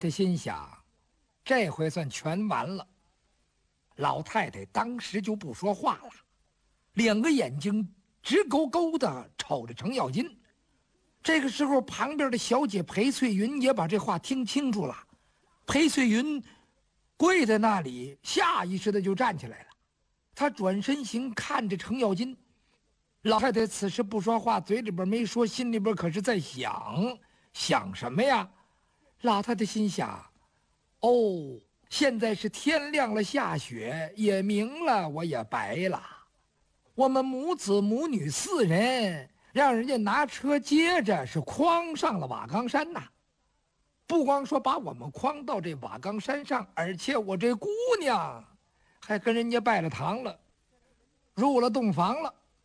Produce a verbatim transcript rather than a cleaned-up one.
他心想，这回算全完了。老太太当时就不说话了，两个眼睛直勾勾地瞅着程咬金。这个时候，旁边的小姐裴翠云也把这话听清楚了。裴翠云跪在那里，下意识的就站起来了。她转身行，看着程咬金。老太太此时不说话，嘴里边没说，心里边可是在想，想什么呀？老太太心想：哦，现在是天亮了，下雪也明了，我也白了。我们母子母女四人，让人家拿车接着是诓上了瓦岗山呐。不光说把我们诓到这瓦岗山上，而且我这姑娘还跟人家拜了堂了，入了洞房了。